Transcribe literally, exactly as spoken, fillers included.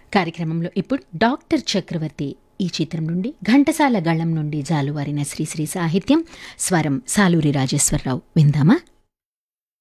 కార్యక్రమంలో ఇప్పుడు డాక్టర్ చక్రవర్తి ఈ చిత్రం నుండి ఘంటసాల గళం నుండి జాలువారిన శ్రీశ్రీ సాహిత్యం, స్వరం సాలూరి రాజేశ్వరరావు. విందామా?